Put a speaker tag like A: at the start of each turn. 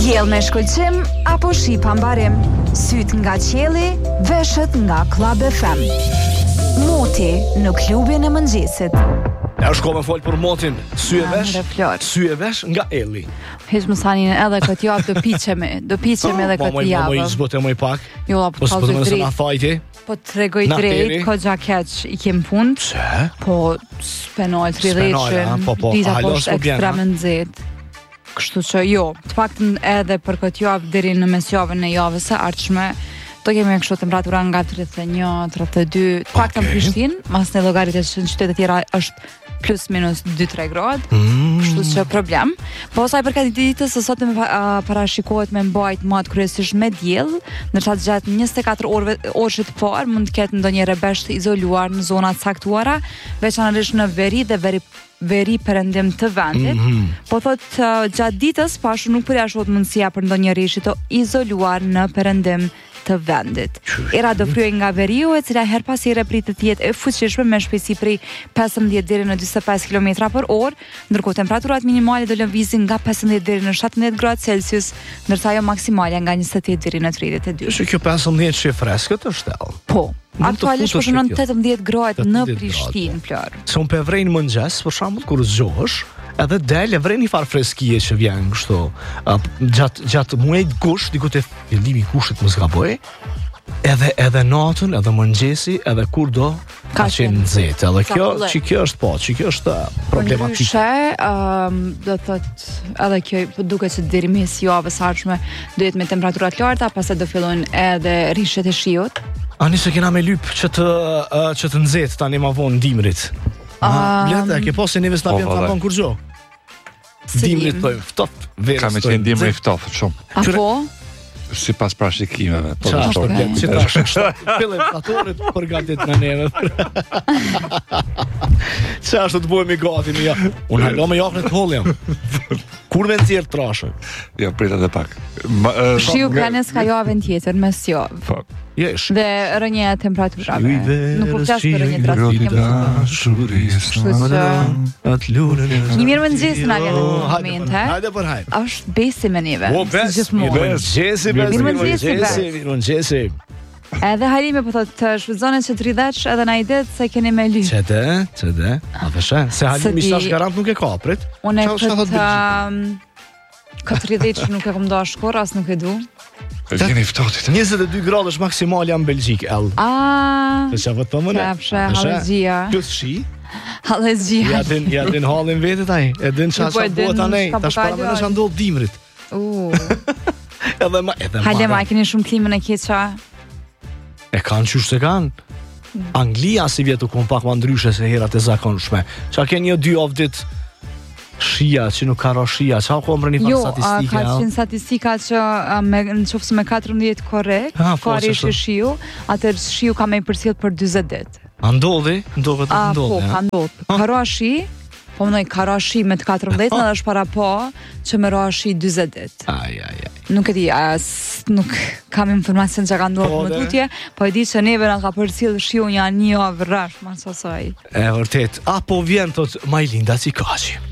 A: Diell me shkëlqim apo shi pa mbarim. Syt nga qielli, veshët nga Club FM. Moti në klubin e mëngjesit.
B: Ja shko me folë për motin. Sy e vesh nga Elli.
C: Heq më sanin edhe këtë javë do piqemi edhe këtë javë.
B: Moj zbote moj pak.
C: Jo, po
B: të drejt.
C: Po të tregoj drejt, ko gja keq i kem punë.
B: Që?
C: Po spenoj të ridheshin, dita po është ekstrem nxehtë. Kështu që jo, të paktën edhe për këtë javë deri në mesjavën e javës së ardhshme do kemi kështu temperatura nga 31, 32, të paktën Prishtinë, mas në llogaritë që në qytete tjera është plus minus 2-3 gradë, kështu që problem. Po sa i përket ditës së sotme parashikohet me mbajt mat kryesisht me diell, ndërsa gjatë 24 orëve të parë mund të ketë ndonjë rebesht të izoluar në zona të caktuara, veçanërisht në veri dhe veri perëndim të vendit. Po thotë gjatë ditës pashu nuk përjashtohet mundësia për ndonjë rreshti të izoluar në perëndim të vendit. Era do kryej nga veriu, e cila her pas here pritet të jetë e fuqishme me shpejtësi prej 15 deri në 45 km/orë, ndërkohë temperaturat minimale do lëvizin nga 15 deri në 17 gradë Celsius, ndërsa ajo maksimale nga 28 deri në 32.
B: Që kjo 15 që e freskët është ellë?
C: Po. Aktualisht po shënon 18 gradë në Prishtinë, Flor.
B: Se unë pe vrejnë mëngjes, për shembull kur zgjohesh, edhe del e vren një farë freskie që vjen kështu. Gjatë muajit gusht, diku te fillimi i gushtit mos gaboj. Edhe natën, edhe mëngjesi, edhe kur do ka qenë nxehtë. Edhe kjo është problematikë.
C: Do thotë edhe kjo po duket se deri mes javës së ardhshme do jetë me temperaturat të larta, pastaj do fillojnë edhe rishjet e shiut.
B: Ani se kena me lyp që të nxehtë tani më vonë dimrit. Bleta, ke posë neves na vjen tampon kur gjo. Dimrit po ftoft, vetë.
D: Ka me qenë dimri ftoft shumë.
C: Apo
D: sipas parashikimeve.
B: Po si tash fillim fatorit përgatit në neve. Çfarë të bëhemi gati ne ja. Unë halo me jafën të hollëm. Kur me nxjerr trashë.
D: Jo, prit edhe pak.
C: Shiu planes ka javën tjetër mes javë.
D: Po.
B: Jesh.
C: Dhe rënja e temperaturave. Nuk po flas për rënje drastike. Një mirë mëngjes na vjen në moment, he?
B: Hajde për hajde.
C: Është besim me neve.
B: Mëngjesi.
C: Edhe Halime po thotë shfrytëzonet që 30 edhe na i det se keni me lyp.
B: Çede. A vëshë? Se Halimi sa garant nuk e ka prit.
C: Unë këtë 30 që nuk e kam dash kur, as nuk e du.
D: Jeni ftohtit.
B: 22 gradësh maksimale në Belgjik, ell. Se çfarë të mëne?
C: Allergjia.
B: Plus shi.
C: Allergjia.
B: Ja din hallin vetet ai. E din çfarë bëhet tani. Tash para më është ndodh dimrit. Edhe
C: Halema, keni shumë klimën e keqa.
B: E kanë qysh se kanë. Anglia si vjetu kon pak më ndryshe se herat e zakonshme. Qa ke një 2 javë ditë shia, që nuk ka ra shia, qa ko më rëni farë statistike?
C: Jo, ka qenë statistika që në qofës me 14 korrekt, ka reshë shiu, atër shiu ka me i përcjell për 20 ditë.
B: A ndodhi?
C: Po, ka ndodhë. Ka ra shi, po mënoj, ka ra shi me të 14, në dhe është para po, që me ra shi 20 ditë. Nuk e di, nuk kam informacion që ka ndodhë më tutje, po e di që neve nga ka përcjell shiu një javë rrash, ma sasaj.
B: E vërtet, apo vjen tot Majlinda Cikaçi.